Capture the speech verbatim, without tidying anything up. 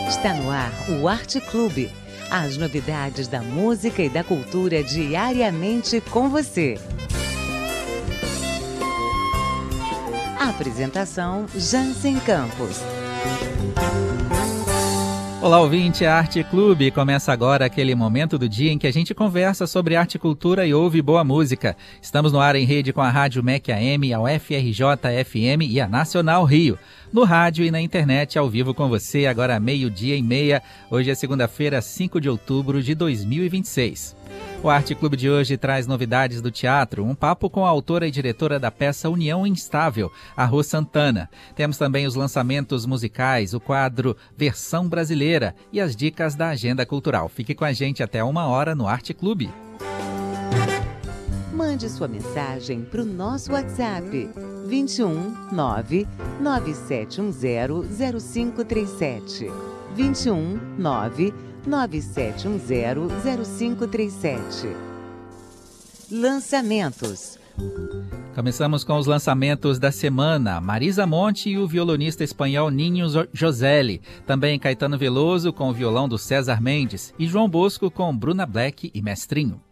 Está no ar o Arte Clube. As novidades da música e da cultura diariamente com você. Apresentação Jansen Campos. Olá, ouvinte, a Arte Clube. Começa agora aquele momento do dia em que a gente conversa sobre arte e cultura e ouve boa música. Estamos no ar em rede com a Rádio M E C A M, a U F R J F M e a Nacional Rio. No rádio e na internet, ao vivo com você, agora meio-dia e meia. Hoje é segunda-feira, cinco de outubro de dois mil e vinte e seis. O Arte Clube de hoje traz novidades do teatro, um papo com a autora e diretora da peça União Instável, a Rô Santana. Temos também os lançamentos musicais, o quadro Versão Brasileira e as dicas da agenda cultural. Fique com a gente até uma hora no Arte Clube. Mande sua mensagem para o nosso WhatsApp vinte e um, nove, nove sete um zero, zero cinco três sete. vinte e um, nove, nove sete um zero, zero cinco três sete. Lançamentos. Começamos com os lançamentos da semana. Marisa Monte e o violonista espanhol Ninho Joselli. Também Caetano Veloso com o violão do César Mendes. E João Bosco com Bruna Black e Mestrinho.